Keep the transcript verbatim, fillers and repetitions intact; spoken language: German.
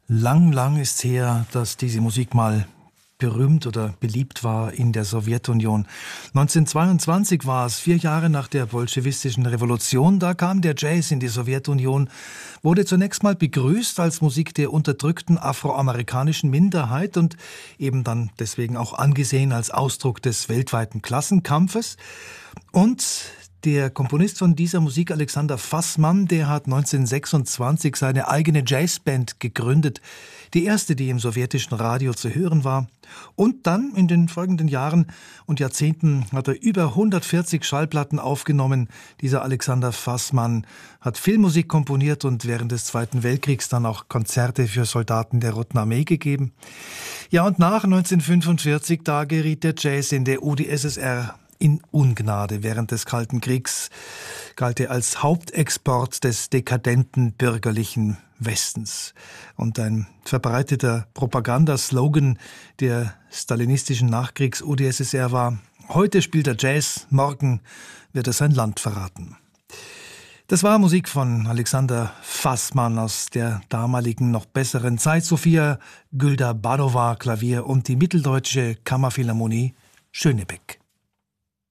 Lang, lang ist her, dass diese Musik mal berühmt oder beliebt war in der Sowjetunion. neunzehnhundertzweiundzwanzig war es, vier Jahre nach der bolschewistischen Revolution. Da kam der Jazz in die Sowjetunion, wurde zunächst mal begrüßt als Musik der unterdrückten afroamerikanischen Minderheit und eben dann deswegen auch angesehen als Ausdruck des weltweiten Klassenkampfes. Und der Komponist von dieser Musik, Alexander Fassmann, der hat neunzehnhundertsechsundzwanzig seine eigene Jazzband gegründet, die erste, die im sowjetischen Radio zu hören war. Und dann in den folgenden Jahren und Jahrzehnten hat er über hundertvierzig Schallplatten aufgenommen. Dieser Alexander Fassmann hat Filmmusik komponiert und während des Zweiten Weltkriegs dann auch Konzerte für Soldaten der Roten Armee gegeben. Ja, und nach neunzehnhundertfünfundvierzig, da geriet der Jazz in der U d S S R in Ungnade. Während des Kalten Kriegs galt er als Hauptexport des dekadenten bürgerlichen Westens. Und ein verbreiteter Propagandaslogan der stalinistischen Nachkriegs-U d S S R war: Heute spielt er Jazz, morgen wird er sein Land verraten. Das war Musik von Alexander Fassmann aus der damaligen noch besseren Zeit. Sofia Gülder-Badowa, Klavier, und die Mitteldeutsche Kammerphilharmonie Schönebeck.